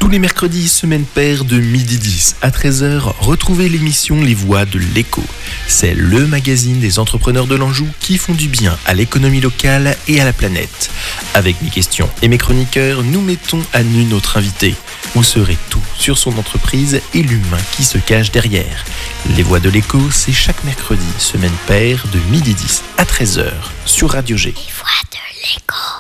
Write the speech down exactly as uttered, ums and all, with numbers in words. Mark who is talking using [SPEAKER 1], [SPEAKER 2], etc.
[SPEAKER 1] Tous les mercredis, semaine paire de midi dix à treize heures, retrouvez l'émission Les Voix de l'Écho. C'est le magazine des entrepreneurs de l'Anjou qui font du bien à l'économie locale et à la planète. Avec mes questions et mes chroniqueurs, nous mettons à nu notre invité. Vous saurez tout sur son entreprise et l'humain qui se cache derrière. Les Voix de l'Écho, c'est chaque mercredi, semaine paire de midi dix à treize heures sur Radio G.
[SPEAKER 2] Les Voix de l'Écho.